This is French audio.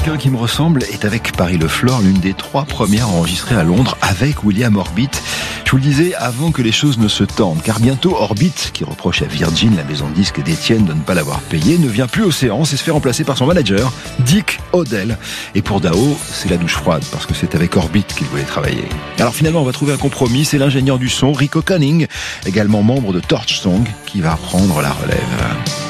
Quelqu'un qui me ressemble est avec Paris Le Flore, l'une des 3 premières enregistrées à Londres avec William Orbit. Je vous le disais avant que les choses ne se tendent, car bientôt Orbit, qui reproche à Virgin, la maison de disques d'Étienne, de ne pas l'avoir payé, ne vient plus aux séances et se fait remplacer par son manager, Dick Odell. Et pour Dao, c'est la douche froide, parce que c'est avec Orbit qu'il voulait travailler. Alors finalement, on va trouver un compromis, c'est l'ingénieur du son, Rico Cunning, également membre de Torch Song, qui va prendre la relève.